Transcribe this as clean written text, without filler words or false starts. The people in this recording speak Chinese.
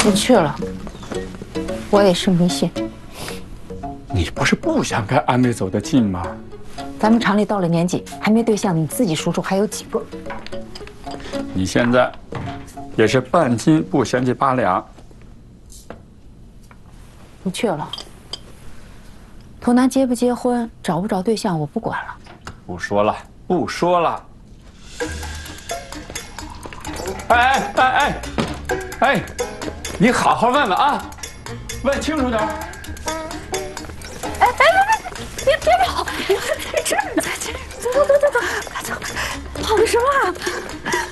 不去了，我也是迷信。 你不是不想跟安梅走得近吗？ 咱们厂里到了年纪，还没对象，你自己数数还有几个？ 你现在也是半斤不嫌弃8两。 不去了。图南结不结婚，找不找对象，我不管了。 不说了，不说了。哎，你好好问问啊，问清楚点。 别跑！我在这儿呢，走，快走，跑什么啊？